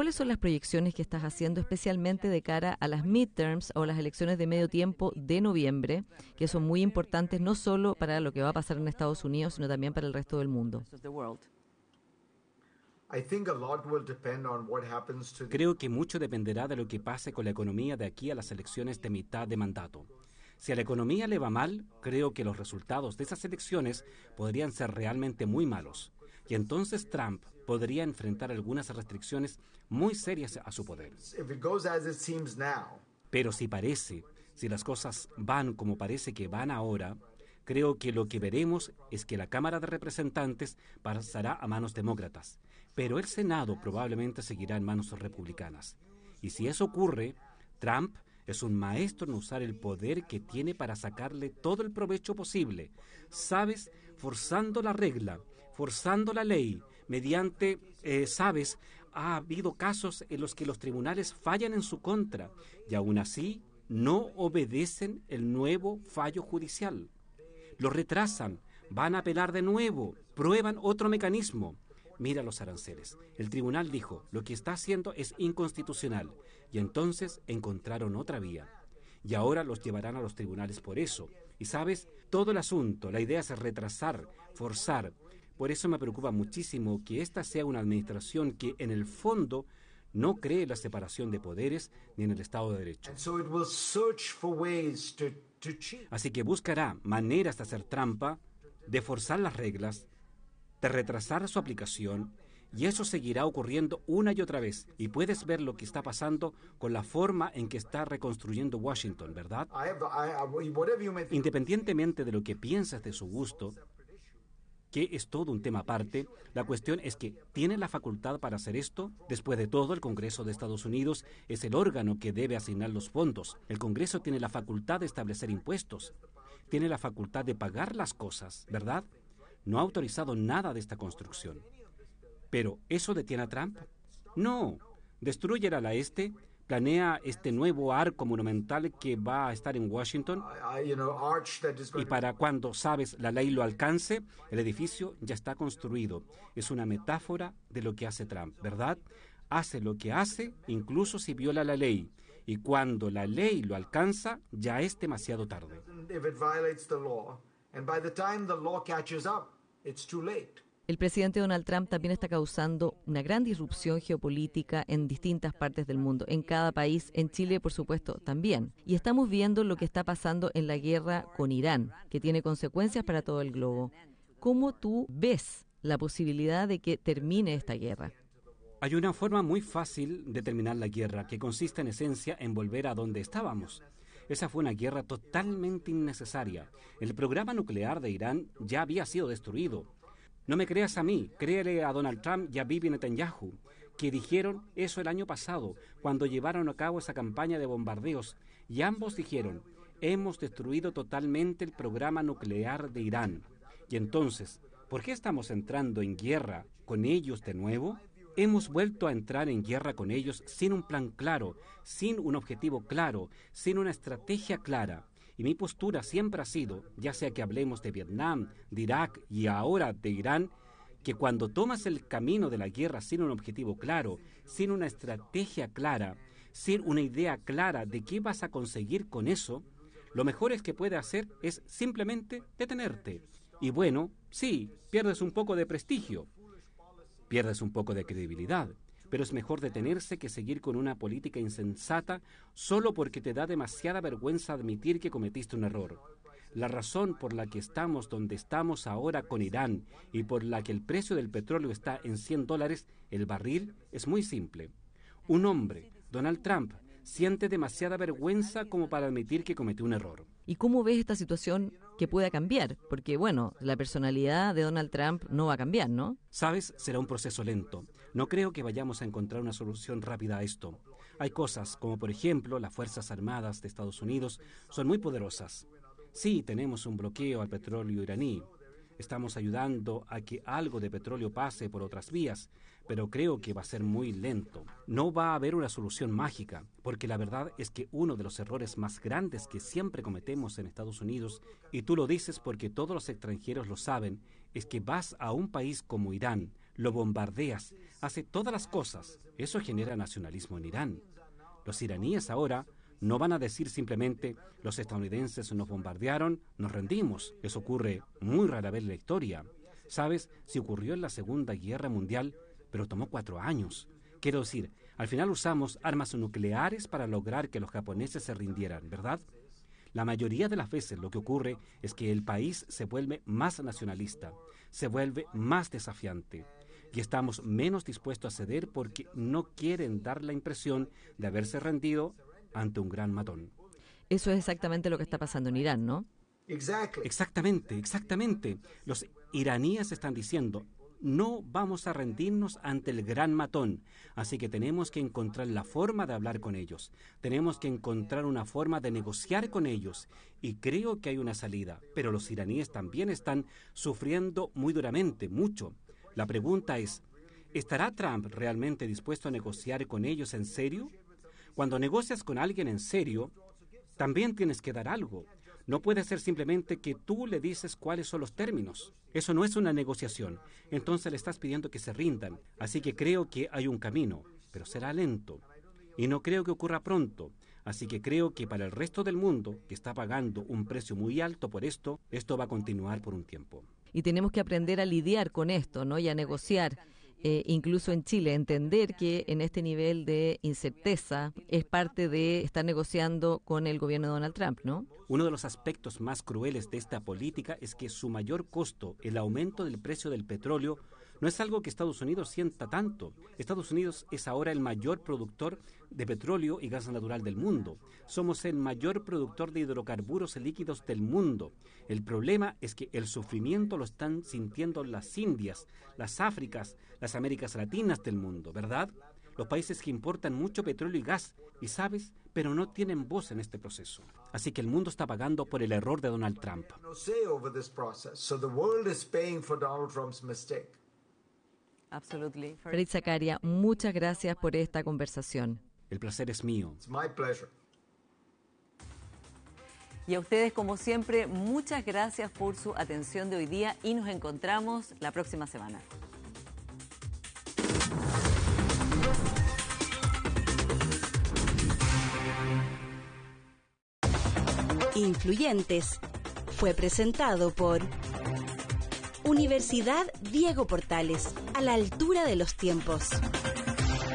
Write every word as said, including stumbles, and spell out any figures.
¿cuáles son las proyecciones que estás haciendo especialmente de cara a las midterms o las elecciones de medio tiempo de noviembre, que son muy importantes no solo para lo que va a pasar en Estados Unidos, sino también para el resto del mundo? Creo que mucho dependerá de lo que pase con la economía de aquí a las elecciones de mitad de mandato. Si a la economía le va mal, creo que los resultados de esas elecciones podrían ser realmente muy malos. Y entonces Trump podría enfrentar algunas restricciones muy serias a su poder. Pero si parece, si las cosas van como parece que van ahora, creo que lo que veremos es que la Cámara de Representantes pasará a manos demócratas, pero el Senado probablemente seguirá en manos republicanas. Y si eso ocurre, Trump es un maestro en usar el poder que tiene para sacarle todo el provecho posible, ¿sabes? Forzando la regla, forzando la ley, mediante, eh, ¿sabes? Ha habido casos en los que los tribunales fallan en su contra y aún así no obedecen el nuevo fallo judicial. Lo retrasan, van a apelar de nuevo, prueban otro mecanismo. Mira los aranceles. El tribunal dijo, lo que está haciendo es inconstitucional, y entonces encontraron otra vía. Y ahora los llevarán a los tribunales por eso. Y sabes, todo el asunto, la idea es retrasar, forzar. Por eso me preocupa muchísimo que esta sea una administración que en el fondo no cree en la separación de poderes ni en el Estado de Derecho. Así que buscará maneras de hacer trampa, de forzar las reglas, de retrasar su aplicación, y eso seguirá ocurriendo una y otra vez. Y puedes ver lo que está pasando con la forma en que está reconstruyendo Washington, ¿verdad? Independientemente de lo que piensas de su gusto, que es todo un tema aparte, la cuestión es que ¿tiene la facultad para hacer esto? Después de todo, el Congreso de Estados Unidos es el órgano que debe asignar los fondos. El Congreso tiene la facultad de establecer impuestos, tiene la facultad de pagar las cosas, ¿verdad? No ha autorizado nada de esta construcción. ¿Pero eso detiene a Trump? No. Destruye el ala este, planea este nuevo arco monumental que va a estar en Washington, y para cuando, sabes, la ley lo alcance, el edificio ya está construido. Es una metáfora de lo que hace Trump, ¿verdad? Hace lo que hace, incluso si viola la ley. Y cuando la ley lo alcanza, ya es demasiado tarde. El presidente Donald Trump también está causando una gran disrupción geopolítica en distintas partes del mundo, en cada país, en Chile, por supuesto, también. Y estamos viendo lo que está pasando en la guerra con Irán, que tiene consecuencias para todo el globo. ¿Cómo tú ves la posibilidad de que termine esta guerra? Hay una forma muy fácil de terminar la guerra, que consiste en esencia en volver a donde estábamos. Esa fue una guerra totalmente innecesaria. El programa nuclear de Irán ya había sido destruido. No me creas a mí, créele a Donald Trump y a Bibi Netanyahu, que dijeron eso el año pasado, cuando llevaron a cabo esa campaña de bombardeos, y ambos dijeron, hemos destruido totalmente el programa nuclear de Irán. Y entonces, ¿por qué estamos entrando en guerra con ellos de nuevo? Hemos vuelto a entrar en guerra con ellos sin un plan claro, sin un objetivo claro, sin una estrategia clara. Y mi postura siempre ha sido, ya sea que hablemos de Vietnam, de Irak y ahora de Irán, que cuando tomas el camino de la guerra sin un objetivo claro, sin una estrategia clara, sin una idea clara de qué vas a conseguir con eso, lo mejor es que puedes hacer es simplemente detenerte. Y bueno, sí, pierdes un poco de prestigio, pierdes un poco de credibilidad, pero es mejor detenerse que seguir con una política insensata solo porque te da demasiada vergüenza admitir que cometiste un error. La razón por la que estamos donde estamos ahora con Irán y por la que el precio del petróleo está en cien dólares el barril es muy simple. Un hombre, Donald Trump, siente demasiada vergüenza como para admitir que cometió un error. ¿Y cómo ves esta situación que pueda cambiar? Porque, bueno, la personalidad de Donald Trump no va a cambiar, ¿no? Sabes, será un proceso lento. No creo que vayamos a encontrar una solución rápida a esto. Hay cosas como, por ejemplo, las Fuerzas Armadas de Estados Unidos son muy poderosas. Sí, tenemos un bloqueo al petróleo iraní. Estamos ayudando a que algo de petróleo pase por otras vías, pero creo que va a ser muy lento. No va a haber una solución mágica, porque la verdad es que uno de los errores más grandes que siempre cometemos en Estados Unidos, y tú lo dices porque todos los extranjeros lo saben, es que vas a un país como Irán, lo bombardeas, hace todas las cosas. Eso genera nacionalismo en Irán. Los iraníes ahora no van a decir simplemente, los estadounidenses nos bombardearon, nos rendimos. Eso ocurre muy rara vez en la historia. ¿Sabes? Si ocurrió en la Segunda Guerra Mundial, pero tomó cuatro años. Quiero decir, al final usamos armas nucleares para lograr que los japoneses se rindieran, ¿verdad? La mayoría de las veces lo que ocurre es que el país se vuelve más nacionalista, se vuelve más desafiante. Y estamos menos dispuestos a ceder porque no quieren dar la impresión de haberse rendido ante un gran matón. Eso es exactamente lo que está pasando en Irán, ¿no? Exactamente, exactamente. Los iraníes están diciendo, no vamos a rendirnos ante el gran matón, así que tenemos que encontrar la forma de hablar con ellos, tenemos que encontrar una forma de negociar con ellos, y creo que hay una salida, pero los iraníes también están sufriendo muy duramente, mucho. La pregunta es, ¿estará Trump realmente dispuesto a negociar con ellos en serio? Cuando negocias con alguien en serio, también tienes que dar algo. No puede ser simplemente que tú le dices cuáles son los términos. Eso no es una negociación. Entonces le estás pidiendo que se rindan. Así que creo que hay un camino, pero será lento. Y no creo que ocurra pronto. Así que creo que para el resto del mundo, que está pagando un precio muy alto por esto, esto va a continuar por un tiempo. Y tenemos que aprender a lidiar con esto, ¿no? Y a negociar. Eh, incluso en Chile, entender que en este nivel de incerteza es parte de estar negociando con el gobierno de Donald Trump, ¿no? Uno de los aspectos más crueles de esta política es que su mayor costo, el aumento del precio del petróleo, no es algo que Estados Unidos sienta tanto. Estados Unidos es ahora el mayor productor de petróleo y gas natural del mundo. Somos el mayor productor de hidrocarburos líquidos del mundo. El problema es que el sufrimiento lo están sintiendo las Indias, las Áfricas, las Américas Latinas del mundo, ¿verdad? Los países que importan mucho petróleo y gas, y sabes, pero no tienen voz en este proceso. Así que el mundo está pagando por el error de Donald Trump. Absolutely. Fareed Zakaria, muchas gracias por esta conversación. El placer es mío. Y a ustedes, como siempre, muchas gracias por su atención de hoy día y nos encontramos la próxima semana. Influyentes fue presentado por Universidad Diego Portales, a la altura de los tiempos.